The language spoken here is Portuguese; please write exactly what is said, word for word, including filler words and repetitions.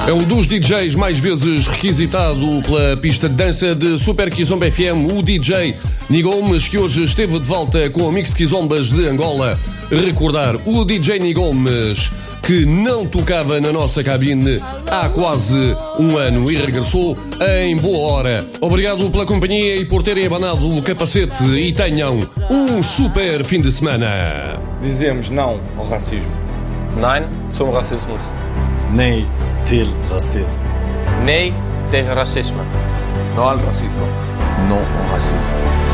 É um dos D Js mais vezes requisitado pela pista de dança de Super Kizomba F M, o D J Nigomes, que hoje esteve de volta com a Mix Kizombas de Angola. Recordar o D J Nigomes, que não tocava na nossa cabine há quase um ano e regressou em boa hora. Obrigado pela companhia e por terem abanado o capacete e tenham um super fim de semana. Dizemos não ao racismo. Nein zum Rassismus. Nee til racismo. Nee tegen racisme. No al racismo. No au racisme.